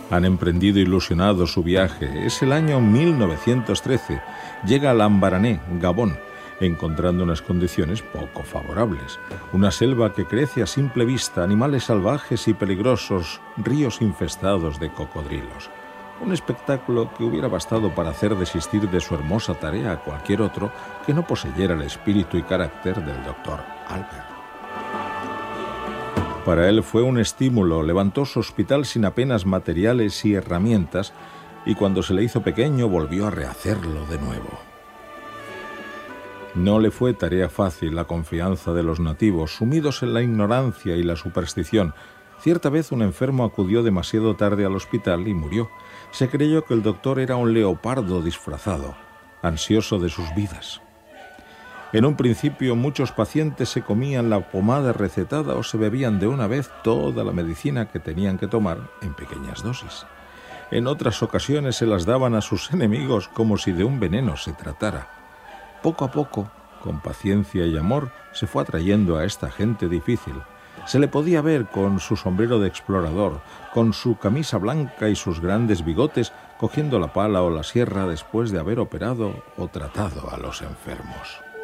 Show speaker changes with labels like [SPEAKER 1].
[SPEAKER 1] Han emprendido ilusionados su viaje. Es el año 1913. Llega a Lambaréné, Gabón, encontrando unas condiciones poco favorables. Una selva que crece a simple vista, animales salvajes y peligrosos, ríos infestados de cocodrilos. Un espectáculo que hubiera bastado para hacer desistir de su hermosa tarea a cualquier otro que no poseyera el espíritu y carácter del doctor Albert. Para él fue un estímulo, levantó su hospital sin apenas materiales y herramientas, y cuando se le hizo pequeño volvió a rehacerlo de nuevo. No le fue tarea fácil la confianza de los nativos, sumidos en la ignorancia y la superstición. Cierta vez un enfermo acudió demasiado tarde al hospital y murió. Se creyó que el doctor era un leopardo disfrazado, ansioso de sus vidas. En un principio muchos pacientes se comían la pomada recetada o se bebían de una vez toda la medicina que tenían que tomar en pequeñas dosis. En otras ocasiones se las daban a sus enemigos como si de un veneno se tratara. Poco a poco, con paciencia y amor, se fue atrayendo a esta gente difícil. Se le podía ver con su sombrero de explorador, con su camisa blanca y sus grandes bigotes, cogiendo la pala o la sierra después de haber operado o tratado a los enfermos.